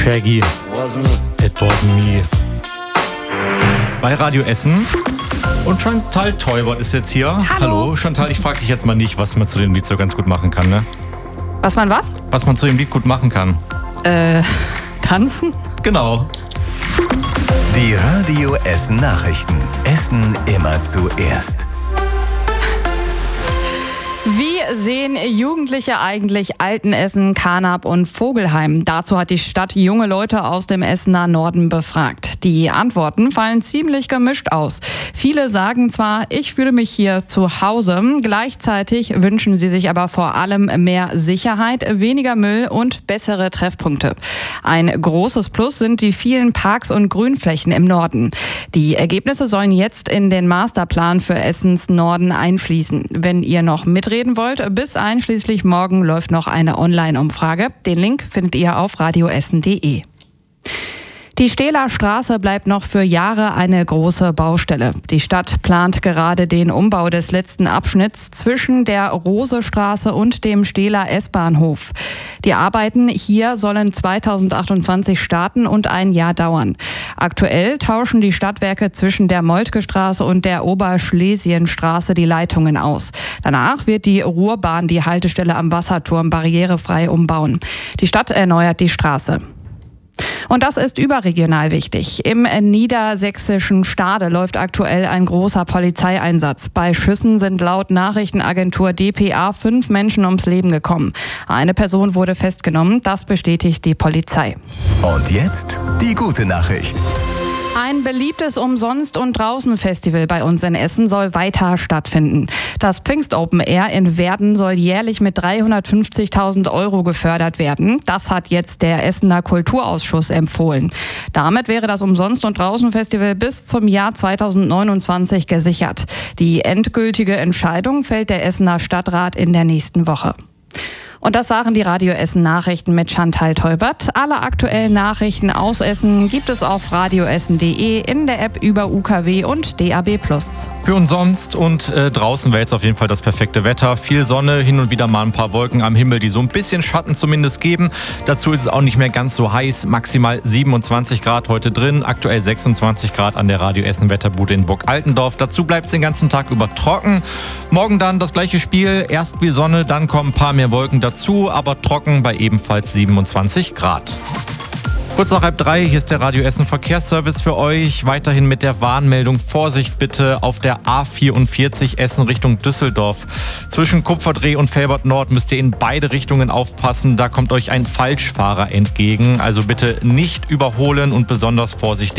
Shaggy. It wasn't me. Bei Radio Essen. Und Chantal Teubert ist jetzt hier. Hallo Chantal, ich frage dich jetzt mal nicht, was man zu dem Lied so ganz gut machen kann, ne? Was man was? Was man zu dem Lied gut machen kann. Tanzen? Genau. Die Radio Essen Nachrichten. Essen immer zuerst. Wie sehen Jugendliche eigentlich Altenessen, Carnap und Vogelheim? Dazu hat die Stadt junge Leute aus dem Essener Norden befragt. Die Antworten fallen ziemlich gemischt aus. Viele sagen zwar, ich fühle mich hier zu Hause, gleichzeitig wünschen sie sich aber vor allem mehr Sicherheit, weniger Müll und bessere Treffpunkte. Ein großes Plus sind die vielen Parks und Grünflächen im Norden. Die Ergebnisse sollen jetzt in den Masterplan für Essens Norden einfließen. Wenn ihr noch mitreden wollt, bis einschließlich morgen läuft noch eine Online-Umfrage. Den Link findet ihr auf radioessen.de. Die Stehler Straße bleibt noch für Jahre eine große Baustelle. Die Stadt plant gerade den Umbau des letzten Abschnitts zwischen der Rosestraße und dem Stehler S-Bahnhof. Die Arbeiten hier sollen 2028 starten und ein Jahr dauern. Aktuell tauschen die Stadtwerke zwischen der Moltke-Straße und der Oberschlesienstraße die Leitungen aus. Danach wird die Ruhrbahn die Haltestelle am Wasserturm barrierefrei umbauen. Die Stadt erneuert die Straße. Und das ist überregional wichtig. Im niedersächsischen Stade läuft aktuell ein großer Polizeieinsatz. Bei Schüssen sind laut Nachrichtenagentur dpa 5 Menschen ums Leben gekommen. Eine Person wurde festgenommen, das bestätigt die Polizei. Und jetzt die gute Nachricht. Ein beliebtes Umsonst- und Draußen-Festival bei uns in Essen soll weiter stattfinden. Das Pfingst Open Air in Werden soll jährlich mit 350.000 € gefördert werden. Das hat jetzt der Essener Kulturausschuss empfohlen. Damit wäre das Umsonst- und Draußen-Festival bis zum Jahr 2029 gesichert. Die endgültige Entscheidung fällt der Essener Stadtrat in der nächsten Woche. Und das waren die Radio Essen Nachrichten mit Chantal Teubert. Alle aktuellen Nachrichten aus Essen gibt es auf radioessen.de, in der App über UKW und DAB+. Für uns sonst und draußen wäre jetzt auf jeden Fall das perfekte Wetter. Viel Sonne, hin und wieder mal ein paar Wolken am Himmel, die so ein bisschen Schatten zumindest geben. Dazu ist es auch nicht mehr ganz so heiß. Maximal 27 Grad heute drin, aktuell 26 Grad an der Radio Essen Wetterbude in Burg-Altendorf. Dazu bleibt es den ganzen Tag über trocken. Morgen dann das gleiche Spiel. Erst wie Sonne, dann kommen ein paar mehr Wolken dazu, aber trocken bei ebenfalls 27 Grad. Kurz nach 2:30, hier ist der Radio Essen Verkehrsservice für euch. Weiterhin mit der Warnmeldung Vorsicht bitte auf der A44 Essen Richtung Düsseldorf. Zwischen Kupferdreh und Felbert Nord müsst ihr in beide Richtungen aufpassen. Da kommt euch ein Falschfahrer entgegen. Also bitte nicht überholen und besonders vorsichtig